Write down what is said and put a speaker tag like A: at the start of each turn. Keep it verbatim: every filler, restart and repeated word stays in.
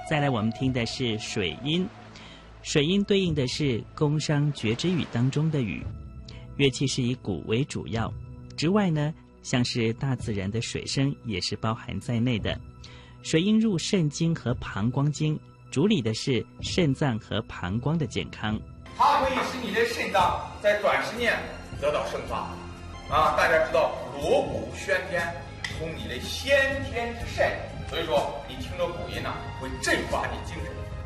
A: 再来我们听的是水音，水音对应的是宫商角徵羽当中的羽，乐器是以鼓为主要，之外呢，像是大自然的水声也是包含在内的。水音入肾经和膀胱经，主理的是肾脏和膀胱的健康。
B: 它可以使你的肾脏在短时间得到生发。啊，大家知道锣鼓喧天，通你的先天之肾，所以说你听着鼓音呢，会振发你精神。